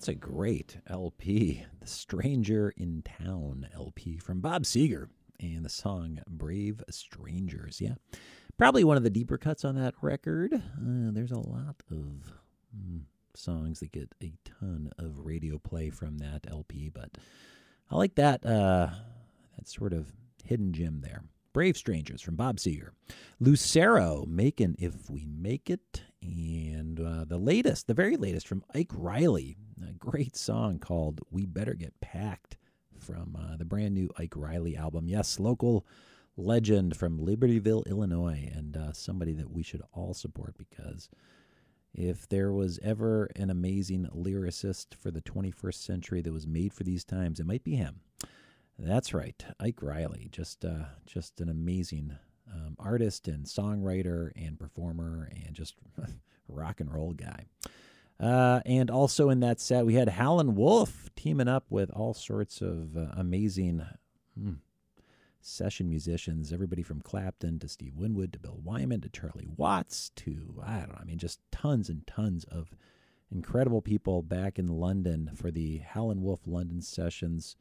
That's a great LP. The Stranger in Town LP from Bob Seger and the song Brave Strangers. Yeah. Probably one of the deeper cuts on that record. There's a lot of songs that get a ton of radio play from that LP, but I like that sort of hidden gem there. Brave Strangers from Bob Seger. Lucero, Makin' If We Make It. And the very latest from Ike Riley, a great song called We Better Get Packed from the brand new Ike Riley album. Yes, local legend from Libertyville, Illinois, and somebody that we should all support, because if there was ever an amazing lyricist for the 21st century that was made for these times, it might be him. That's right, Ike Riley, just an amazing artist and songwriter and performer and just rock and roll guy. And also in that set, we had Howlin' Wolf teaming up with all sorts of amazing session musicians, everybody from Clapton to Steve Winwood to Bill Wyman to Charlie Watts to, just tons and tons of incredible people back in London for the Howlin' Wolf London sessions.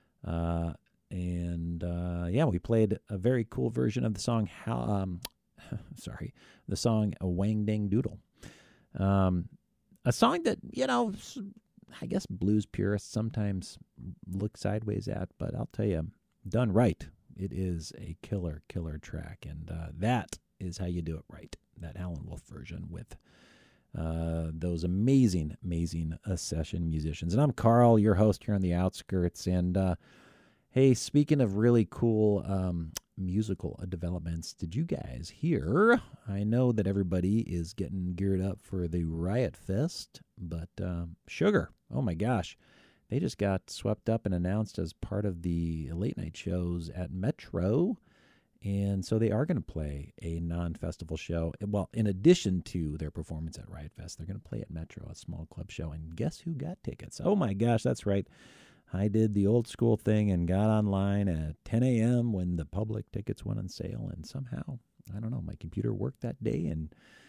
We played a very cool version of the song, the song Wang Dang Doodle. A song that, I guess blues purists sometimes look sideways at, but I'll tell you, done right, it is a killer track, and that is how you do it right, that Howlin' Wolf version with those amazing session musicians. And I'm Carl, your host here on The Outskirts, and hey, speaking of really cool musical developments, did you guys hear? I know that everybody is getting geared up for the Riot Fest, but Sugar, oh my gosh, they just got swept up and announced as part of the late night shows at Metro, and so they are going to play a non-festival show. Well, in addition to their performance at Riot Fest, they're going to play at Metro, a small club show, and guess who got tickets? Oh my gosh, that's right. I did the old school thing and got online at 10 a.m. when the public tickets went on sale, and somehow, I don't know, my computer worked that day, and